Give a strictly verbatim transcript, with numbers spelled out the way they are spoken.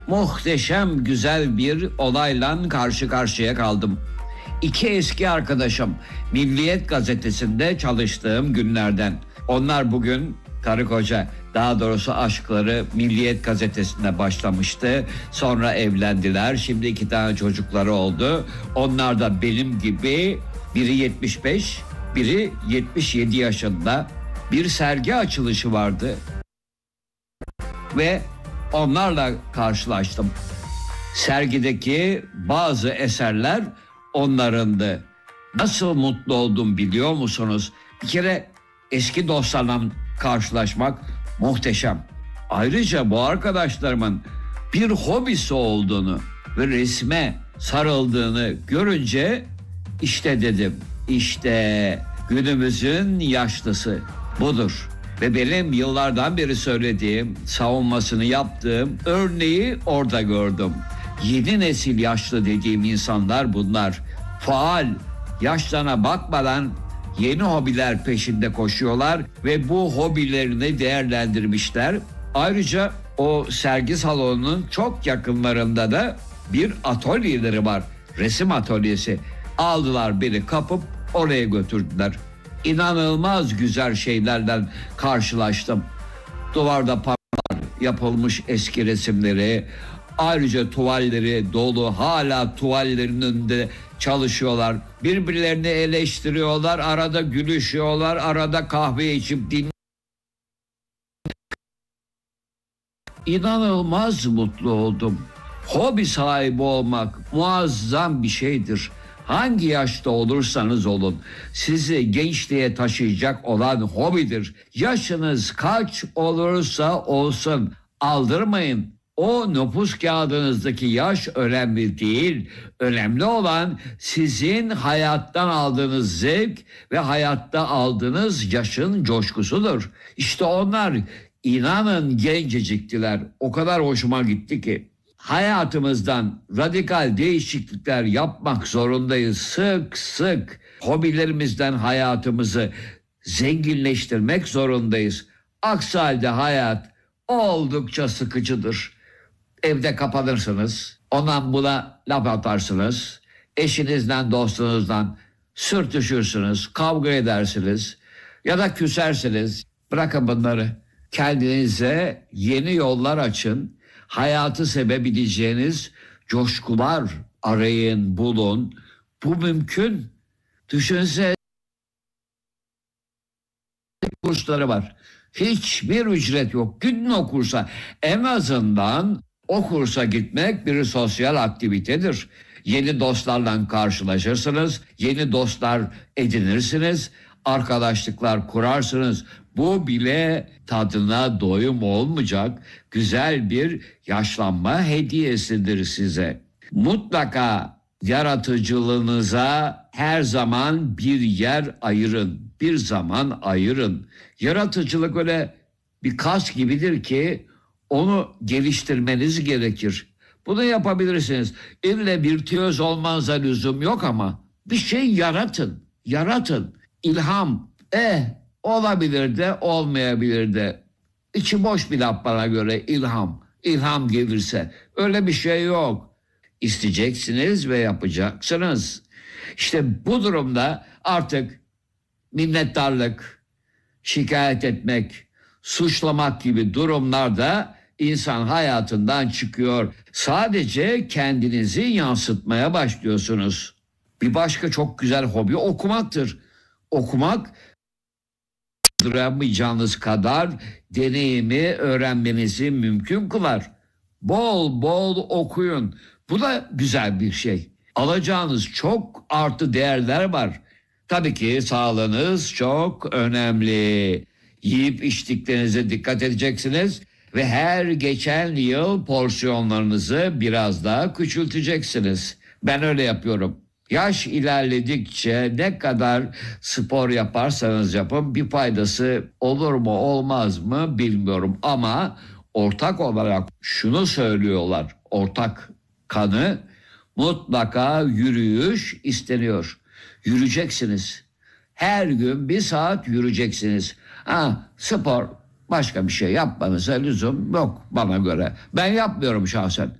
Muhteşem güzel bir olayla karşı karşıya kaldım. İki eski arkadaşım, Milliyet gazetesinde çalıştığım günlerden. Onlar bugün karı koca, daha doğrusu aşkları Milliyet gazetesinde başlamıştı. Sonra evlendiler. Şimdi iki tane çocukları oldu. Onlar da benim gibi, biri yetmiş beş, biri yetmiş yedi yaşında. Bir sergi açılışı vardı ve onlarla karşılaştım. Sergideki bazı eserler onlarındı. Nasıl mutlu oldum biliyor musunuz? Bir kere eski dostlarla karşılaşmak muhteşem. Ayrıca bu arkadaşlarımın bir hobisi olduğunu ve resme sarıldığını görünce işte dedim, işte günümüzün yaşlısı budur. Ve benim yıllardan beri söylediğim, savunmasını yaptığım örneği orada gördüm. Yeni nesil yaşlı dediğim insanlar bunlar. Faal, yaşlarına bakmadan yeni hobiler peşinde koşuyorlar ve bu hobilerini değerlendirmişler. Ayrıca o sergi salonunun çok yakınlarında da bir atölyeleri var. Resim atölyesi. Aldılar beni, kapıp oraya götürdüler. İnanılmaz güzel şeylerden karşılaştım. Duvarda parlar yapılmış eski resimleri, ayrıca tuvalleri dolu, hala tuvallerin önünde çalışıyorlar. Birbirlerini eleştiriyorlar, arada gülüşüyorlar, arada kahve içip din. İnanılmaz mutlu oldum. Hobi sahibi olmak muazzam bir şeydir. Hangi yaşta olursanız olun, sizi gençliğe taşıyacak olan hobidir. Yaşınız kaç olursa olsun aldırmayın. O nüfus kağıdınızdaki yaş önemli değil. Önemli olan sizin hayattan aldığınız zevk ve hayatta aldığınız yaşın coşkusudur. İşte onlar, inanın, genceciktiler. O kadar hoşuma gitti ki. Hayatımızdan radikal değişiklikler yapmak zorundayız. Sık sık hobilerimizden hayatımızı zenginleştirmek zorundayız. Aksi halde hayat oldukça sıkıcıdır. Evde kapanırsınız, ondan buna laf atarsınız, eşinizden, dostunuzdan sürtüşürsünüz, kavga edersiniz ya da küsersiniz. Bırakın bunları. Kendinize yeni yollar açın. Hayatı sevebileceğiniz coşkular arayın, bulun. Bu mümkün. Düşünsene, kursları var. Hiçbir ücret yok. Gün o kursa, en azından o kursa gitmek bir sosyal aktivitedir. Yeni dostlarla karşılaşırsınız, yeni dostlar edinirsiniz, arkadaşlıklar kurarsınız. Bu bile tadına doyum olmayacak güzel bir yaşlanma hediyesidir size. Mutlaka yaratıcılığınıza her zaman bir yer ayırın, bir zaman ayırın. Yaratıcılık öyle bir kas gibidir ki onu geliştirmeniz gerekir. Bunu yapabilirsiniz. İlle virtüöz olmanıza lüzum yok ama bir şey yaratın, yaratın. İlham, eh olabilir de olmayabilir de. İçi boş bir laf bana göre ilham. İlham gelirse öyle bir şey yok. İsteyeceksiniz ve yapacaksınız. İşte bu durumda artık minnettarlık, şikayet etmek, suçlamak gibi durumlarda insan hayatından çıkıyor. Sadece kendinizi yansıtmaya başlıyorsunuz. Bir başka çok güzel hobi okumaktır. Okumak, duramayacağınız kadar deneyimi öğrenmenizi mümkün kılar. Bol bol okuyun. Bu da güzel bir şey. Alacağınız çok artı değerler var. Tabii ki sağlığınız çok önemli. Yiyip içtiklerinize dikkat edeceksiniz ve her geçen yıl porsiyonlarınızı biraz daha küçülteceksiniz. Ben öyle yapıyorum. Yaş ilerledikçe ne kadar spor yaparsanız yapın bir faydası olur mu olmaz mı bilmiyorum. Ama ortak olarak şunu söylüyorlar. Ortak kanı, mutlaka yürüyüş isteniyor. Yürüyeceksiniz. Her gün bir saat yürüyeceksiniz. Ha, spor Başka bir şey yapmanıza lüzum yok bana göre. Ben yapmıyorum şahsen.